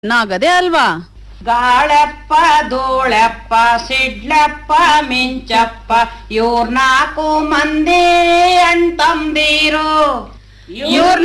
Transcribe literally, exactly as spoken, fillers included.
ನಾಗದೆ ಅಲ್ವಾ? ಗಾಳೆಪ್ಪ ಧೂಳೆಪ್ಪ ಸಿಡ್ಲೆಪ್ಪ ಮಿಂಚಪ್ಪ ಇವ್ರ ನಾಲ್ಕು ಮಂದಿ ಅಣ್ತಂದೀರು. ಇವ್ರ